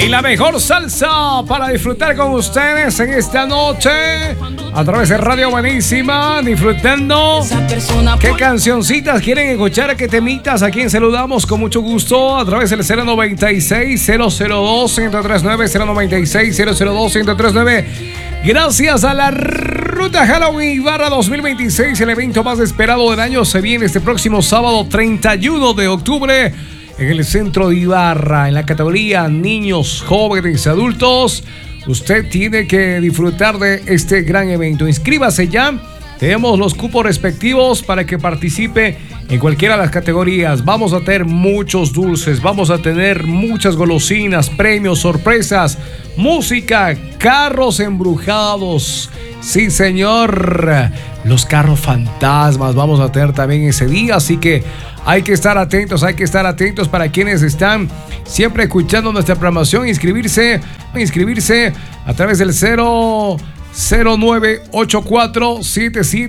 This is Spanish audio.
Y la mejor salsa para disfrutar con ustedes en esta noche a través de Radio Buenísima, disfrutando. ¿Qué cancioncitas quieren escuchar? ¿Qué temitas? ¿A quién saludamos? Con mucho gusto a través del 096-002-1039, 096-002-1039. Gracias a la Ruta Halloween Ibarra 2026, el evento más esperado del año se viene este próximo sábado 31 de octubre en el centro de Ibarra, en la categoría niños, jóvenes, adultos. Usted tiene que disfrutar de este gran evento. Inscríbase ya. Tenemos los cupos respectivos para que participe en cualquiera de las categorías. Vamos a tener muchos dulces, vamos a tener muchas golosinas, premios, sorpresas, música, carros embrujados. Sí, señor. Los carros fantasmas vamos a tener también ese día, así que hay que estar atentos para quienes están siempre escuchando nuestra programación. Inscribirse a través del 0098477